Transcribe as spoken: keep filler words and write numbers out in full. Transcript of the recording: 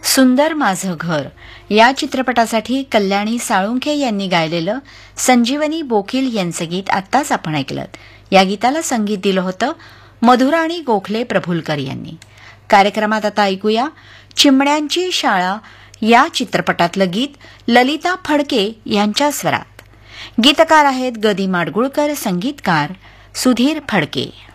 सुंदर माझं घर या चित्रपटासाठी कल्याणी साळुंखे यांनी गायलेलं संजीवनी बोकील यांचं गीत आत्ताच आपण ऐकलं. या गीताला संगीत दिलं होतं मधुराणी गोखले प्रभुलकर यांनी. कार्यक्रमात आता ऐकूया चिमण्यांची शाळा या चित्रपटातलं गीत ललिता फडके यांच्या स्वरात. गीतकार आहेत गदी माडगुळकर, संगीतकार सुधीर फडके.